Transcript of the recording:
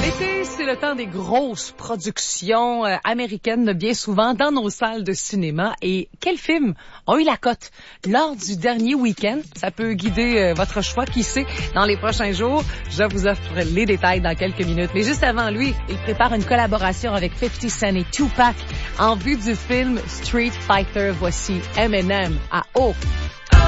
L'été, c'est le temps des grosses productions américaines, bien souvent dans nos salles de cinéma. Et quels films ont eu la cote lors du dernier week-end? Ça peut guider votre choix, qui sait, dans les prochains jours. Je vous offre les détails dans quelques minutes. Mais juste avant lui, il prépare une collaboration avec 50 Cent et Tupac en vue du film Street Fighter. Voici Eminem à O.